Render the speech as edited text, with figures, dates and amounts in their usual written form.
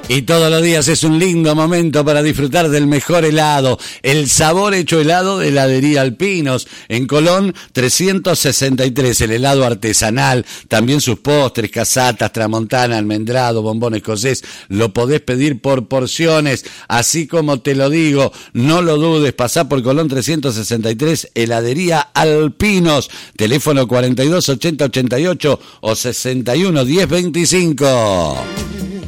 Y todos los días es un lindo momento para disfrutar del mejor helado, el sabor hecho helado de Heladería Alpinos, en Colón 363, el helado artesanal, también sus postres, casatas, tramontana, almendrado, bombón escocés, lo podés pedir por porciones, así como te lo digo, no lo dudes, pasá por Colón 363, Heladería Alpinos, teléfono 42 80 88 o 61 10 25.